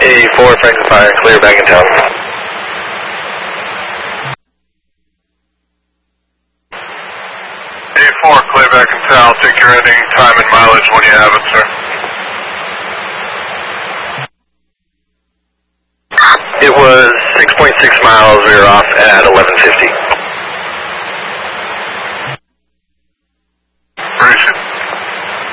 A4, Franklin Fire, clear back in town. A4, clear back in town. Take your ending time and mileage when you have it, sir. It was 6.6 miles. We were off at 11:50.